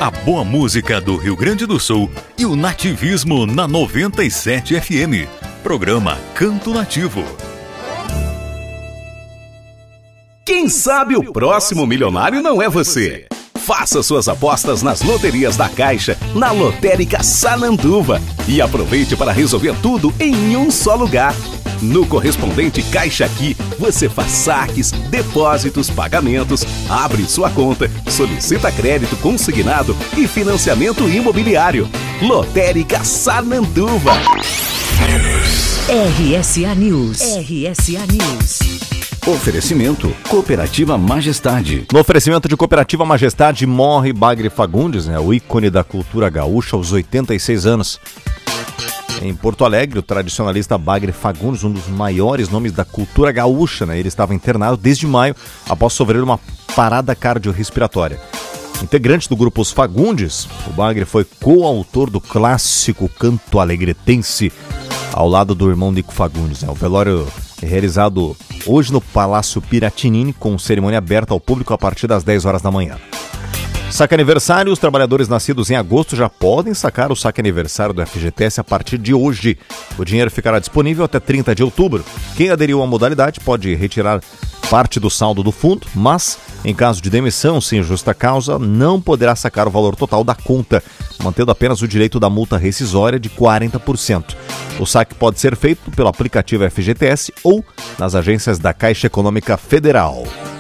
a boa música do Rio Grande do Sul e o nativismo na 97 FM. Programa Canto Nativo. Quem sabe o próximo milionário não é você? Faça suas apostas nas loterias da Caixa, na Lotérica Sananduva. E aproveite para resolver tudo em um só lugar. No correspondente Caixa Aqui, você faz saques, depósitos, pagamentos, abre sua conta, solicita crédito consignado e financiamento imobiliário. Lotérica Sananduva. RSA News. RSA News. Oferecimento Cooperativa Majestade. No oferecimento de Cooperativa Majestade, morre Bagre Fagundes, o ícone da cultura gaúcha aos 86 anos. Em Porto Alegre, o tradicionalista Bagre Fagundes, um dos maiores nomes da cultura gaúcha, ele estava internado desde maio após sofrer uma parada cardiorrespiratória. Integrante do grupo Os Fagundes, o Bagre foi coautor do clássico canto alegretense ao lado do irmão Nico Fagundes. O velório é realizado hoje no Palácio Piratinini, com cerimônia aberta ao público a partir das 10 horas da manhã. Saque aniversário, os trabalhadores nascidos em agosto já podem sacar o saque aniversário do FGTS a partir de hoje. O dinheiro ficará disponível até 30 de outubro. Quem aderiu à modalidade pode retirar parte do saldo do fundo, mas, em caso de demissão sem justa causa, não poderá sacar o valor total da conta, mantendo apenas o direito da multa rescisória de 40%. O saque pode ser feito pelo aplicativo FGTS ou nas agências da Caixa Econômica Federal.